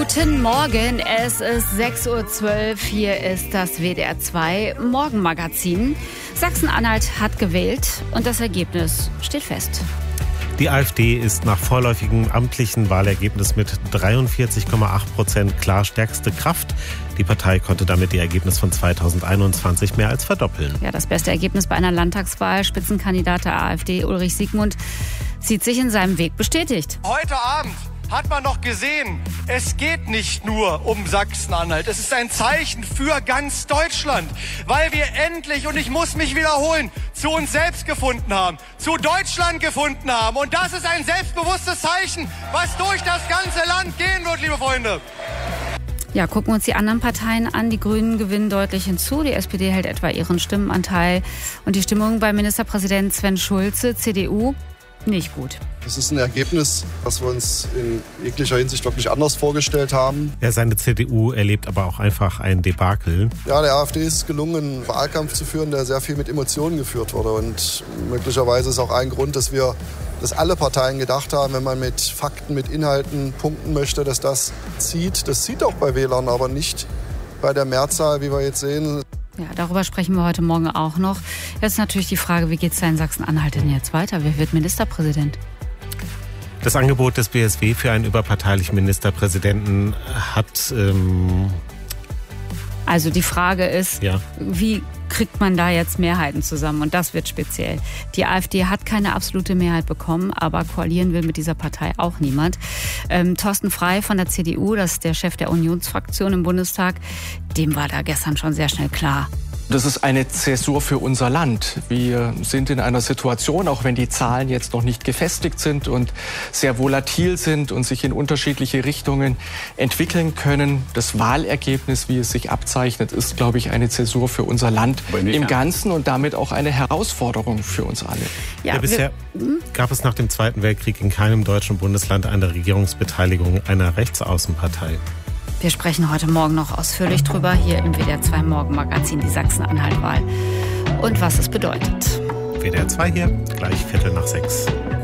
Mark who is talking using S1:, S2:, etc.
S1: Guten Morgen, es ist 6.12 Uhr, hier ist das WDR 2 Morgenmagazin. Sachsen-Anhalt hat gewählt und das Ergebnis steht fest.
S2: Die AfD ist nach vorläufigem amtlichen Wahlergebnis mit 43,8% klar stärkste Kraft. Die Partei konnte damit ihr Ergebnis von 2021 mehr als verdoppeln.
S1: Ja, das beste Ergebnis bei einer Landtagswahl. Spitzenkandidat der AfD Ulrich Siegmund sieht sich in seinem Weg bestätigt.
S3: Heute Abend hat man noch gesehen, es geht nicht nur um Sachsen-Anhalt. Es ist ein Zeichen für ganz Deutschland, weil wir endlich, und ich muss mich wiederholen, zu uns selbst gefunden haben, zu Deutschland gefunden haben. Und das ist ein selbstbewusstes Zeichen, was durch das ganze Land gehen wird, liebe Freunde.
S1: Ja, gucken wir uns die anderen Parteien an. Die Grünen gewinnen deutlich hinzu. Die SPD hält etwa ihren Stimmenanteil. Und die Stimmung bei Ministerpräsident Sven Schulze, CDU, nicht gut.
S4: Das ist ein Ergebnis, das wir uns in jeglicher Hinsicht wirklich anders vorgestellt haben.
S2: Ja, seine CDU erlebt aber auch einfach ein Debakel.
S4: Ja, der AfD ist es gelungen, einen Wahlkampf zu führen, der sehr viel mit Emotionen geführt wurde. Und möglicherweise ist auch ein Grund, dass alle Parteien gedacht haben, wenn man mit Fakten, mit Inhalten punkten möchte, dass das zieht. Das zieht auch bei Wählern, aber nicht bei der Mehrzahl, wie wir jetzt sehen.
S1: Ja, darüber sprechen wir heute Morgen auch noch. Jetzt ist natürlich die Frage, wie geht es da in Sachsen-Anhalt denn jetzt weiter? Wer wird Ministerpräsident?
S2: Das Angebot des BSW für einen überparteilichen Ministerpräsidenten hat...
S1: Also die Frage ist,
S2: ja.
S1: Wie kriegt man da jetzt Mehrheiten zusammen? Und das wird speziell. Die AfD hat keine absolute Mehrheit bekommen, aber koalieren will mit dieser Partei auch niemand. Thorsten Frey von der CDU, das ist der Chef der Unionsfraktion im Bundestag, dem war da gestern schon sehr schnell klar.
S5: Das ist eine Zäsur für unser Land. Wir sind in einer Situation, auch wenn die Zahlen jetzt noch nicht gefestigt sind und sehr volatil sind und sich in unterschiedliche Richtungen entwickeln können. Das Wahlergebnis, wie es sich abzeichnet, ist, glaube ich, eine Zäsur für unser Land im Ganzen und damit auch eine Herausforderung für uns alle.
S2: Ja, bisher gab es nach dem Zweiten Weltkrieg in keinem deutschen Bundesland eine Regierungsbeteiligung einer Rechtsaußenpartei.
S1: Wir sprechen heute Morgen noch ausführlich drüber, hier im WDR 2 Morgenmagazin, die Sachsen-Anhalt-Wahl und was es bedeutet.
S2: WDR 2 hier, gleich 5:45.